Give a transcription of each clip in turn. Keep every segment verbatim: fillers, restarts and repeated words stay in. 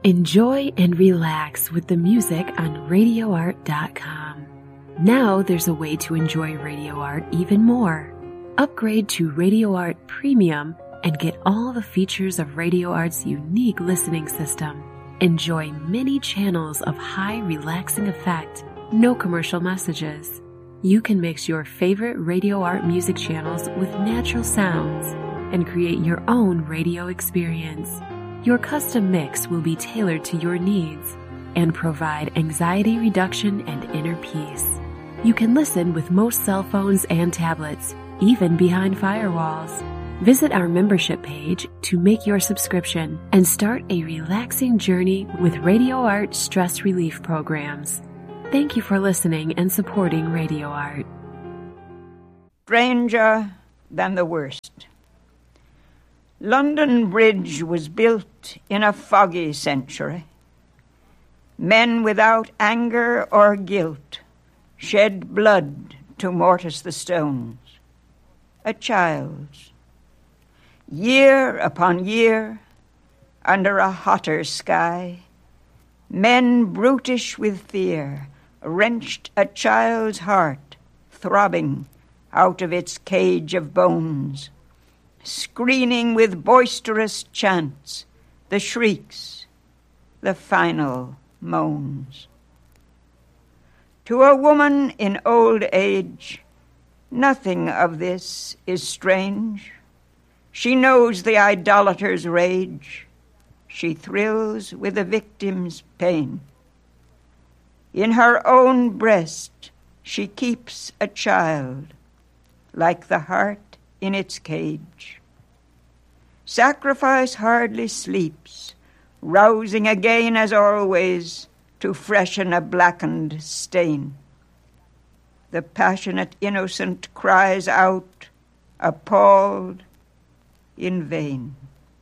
Enjoy and relax with the music on radio art dot com. Now there's a way to enjoy Radio Art even more. Upgrade to Radio Art Premium and get all the features of Radio Art's unique listening system. Enjoy many channels of high relaxing effect, no commercial messages. You can mix your favorite Radio Art music channels with natural sounds and create your own radio experience. Your custom mix will be tailored to your needs and provide anxiety reduction and inner peace. You can listen with most cell phones and tablets, even behind firewalls. Visit our membership page to make your subscription and start a relaxing journey with Radio Art stress relief programs. Thank you for listening and supporting Radio Art. Stranger than the worst. London Bridge was built in a foggy century. Men without anger or guilt shed blood to mortise the stones. A child's. Year upon year, under a hotter sky, men brutish with fear wrenched a child's heart, throbbing out of its cage of bones, screening with boisterous chants the shrieks, the final moans. To a woman in old age, nothing of this is strange. She knows the idolater's rage. She thrills with the victim's pain. In her own breast, she keeps a child, like the heart in its cage. Sacrifice hardly sleeps, rousing again as always to freshen a blackened stain. The passionate innocent cries out, appalled, in vain.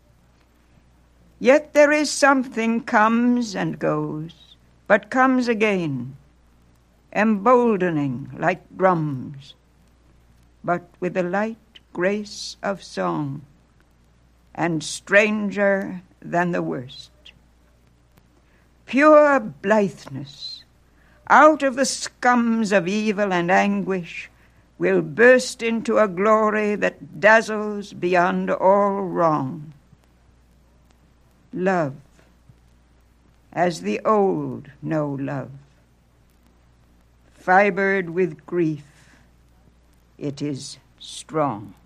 Yet there is something comes and goes, but comes again, emboldening like drums, but with the light grace of song, and stranger than the worst. Pure blitheness, out of the scums of evil and anguish, will burst into a glory that dazzles beyond all wrong. Love, as the old know love. Fibered with grief, it is strong.